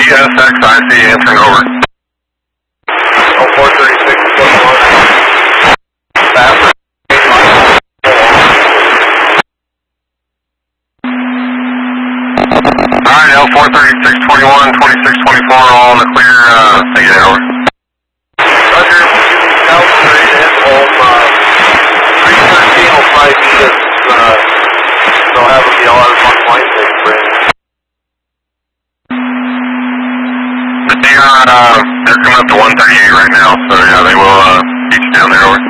CSXIC answering over. 0436 Baffert. Alright, L43621, 2624, all in the clear, take it over. Roger, South Street and home, 313 will probably be this, they'll have a BLR on flight they bring. They're coming up to 138 right now, so yeah, they will, beat you down there, over.